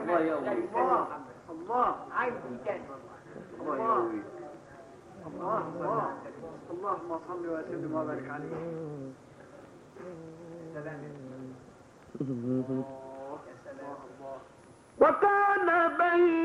الله يقوي الله عايز يجنن الله يقوي الله اللهم صل وسلم وبارك عليه. سلام. وكان بين